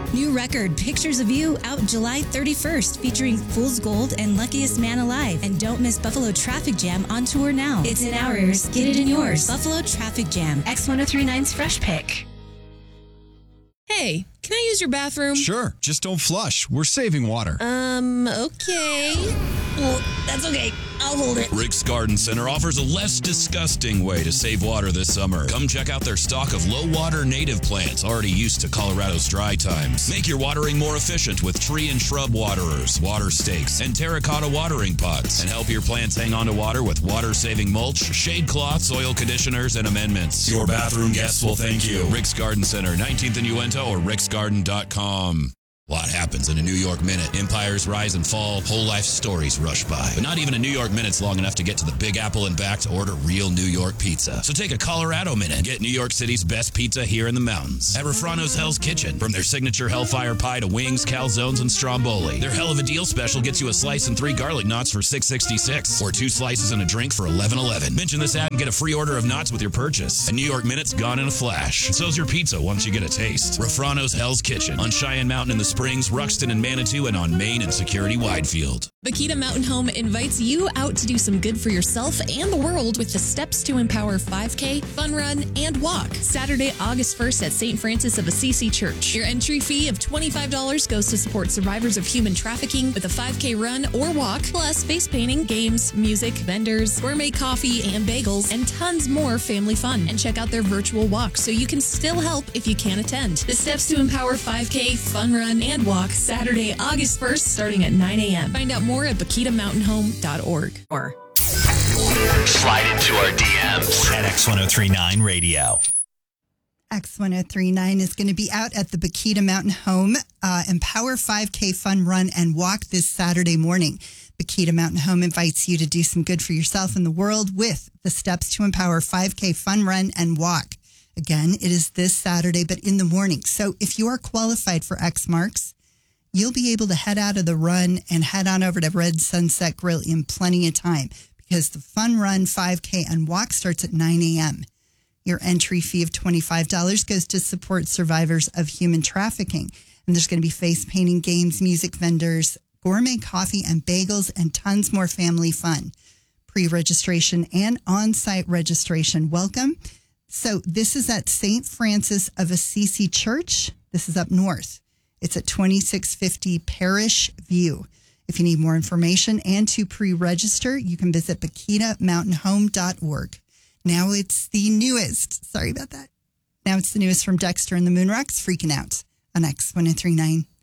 New record, Pictures of You, out July 31st, featuring Fool's Gold and Luckiest Man Alive. And don't miss Buffalo Traffic Jam on tour now. It's in ours, get it in yours. Buffalo Traffic Jam, X1039's Fresh Pick. Hey, can I use your bathroom? Sure, just don't flush. We're saving water. Okay. Well, that's okay. I'll hold it. Rick's Garden Center offers a less disgusting way to save water this summer. Come check out their stock of low-water native plants already used to Colorado's dry times. Make your watering more efficient with tree and shrub waterers, water stakes, and terracotta watering pots. And help your plants hang on to water with water-saving mulch, shade cloth, soil conditioners, and amendments. Your bathroom guests will thank you. Rick's Garden Center, 19th and Uinta, or ricksgarden.com. A lot happens in a New York minute. Empires rise and fall. Whole life stories rush by. But not even a New York minute's long enough to get to the Big Apple and back to order real New York pizza. So take a Colorado minute. Get New York City's best pizza here in the mountains. At Refrano's Hell's Kitchen. From their signature Hellfire Pie to wings, calzones, and stromboli. Their Hell of a Deal special gets you a slice and 3 garlic knots for $6.66. Or 2 slices and a drink for $11.11. Mention this ad and get a free order of knots with your purchase. A New York minute's gone in a flash. And so's your pizza once you get a taste. Refrano's Hell's Kitchen. On Cheyenne Mountain in the Springs, Ruxton and Manitou, and on Main and Security Widefield. Bakita Mountain Home invites you out to do some good for yourself and the world with the Steps to Empower 5K, Fun Run, and Walk. Saturday, August 1st at St. Francis of Assisi Church. Your entry fee of $25 goes to support survivors of human trafficking with a 5K run or walk, plus face painting, games, music, vendors, gourmet coffee and bagels, and tons more family fun. And check out their virtual walk so you can still help if you can't attend. The Steps to Empower 5K, Fun Run, and Walk, Saturday, August 1st, starting at 9 a.m. Find out more at BakitaMountainHome.org. Slide into our DMs at X1039 Radio. X1039 is going to be out at the Bakita Mountain Home Empower 5K Fun Run and Walk this Saturday morning. Bakita Mountain Home invites you to do some good for yourself and the world with the Steps to Empower 5K Fun Run and Walk. Again, it is this Saturday, but in the morning. So if you are qualified for X Marks, you'll be able to head out of the run and head on over to Red Sunset Grill in plenty of time because the Fun Run 5K and Walk starts at 9 a.m. Your entry fee of $25 goes to support survivors of human trafficking. And there's going to be face painting, games, music vendors, gourmet coffee and bagels, and tons more family fun. Pre-registration and on-site registration. Welcome. So this is at St. Francis of Assisi Church. This is up north. It's at 2650 Parish View. If you need more information and to pre-register, you can visit BakitaMountainHome.org. Now it's the newest. Sorry about that. Now it's the newest from Dexter and the Moonrocks, Freaking Out on X1039.